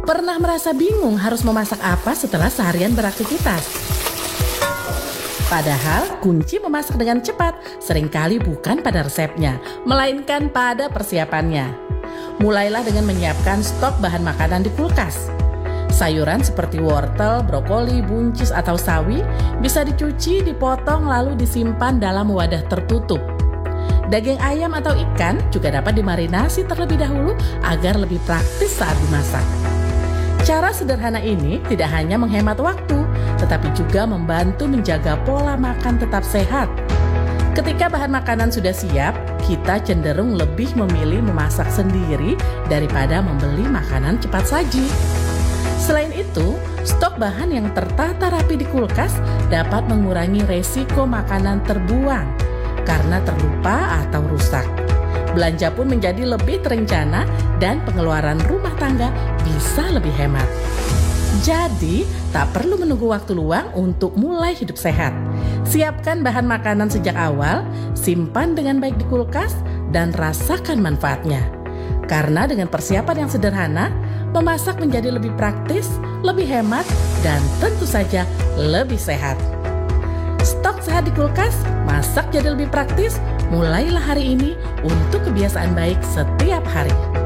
Pernah merasa bingung harus memasak apa setelah seharian beraktivitas? Padahal kunci memasak dengan cepat seringkali bukan pada resepnya, melainkan pada persiapannya. Mulailah dengan menyiapkan stok bahan makanan di kulkas. Sayuran seperti wortel, brokoli, buncis, atau sawi bisa dicuci, dipotong, lalu disimpan dalam wadah tertutup. Daging ayam atau ikan juga dapat dimarinasi terlebih dahulu agar lebih praktis saat dimasak. Cara sederhana ini tidak hanya menghemat waktu, tetapi juga membantu menjaga pola makan tetap sehat. Ketika bahan makanan sudah siap, kita cenderung lebih memilih memasak sendiri daripada membeli makanan cepat saji. Selain itu, stok bahan yang tertata rapi di kulkas dapat mengurangi resiko makanan terbuang karena terlupa atau rusak. Belanja pun menjadi lebih terencana dan pengeluaran rumah tangga bisa lebih hemat. Jadi, tak perlu menunggu waktu luang untuk mulai hidup sehat. Siapkan bahan makanan sejak awal, simpan dengan baik di kulkas, dan rasakan manfaatnya. Karena dengan persiapan yang sederhana, memasak menjadi lebih praktis, lebih hemat, dan tentu saja lebih sehat. Stok sehat di kulkas, masak jadi lebih praktis. Mulailah hari ini untuk kebiasaan baik setiap hari.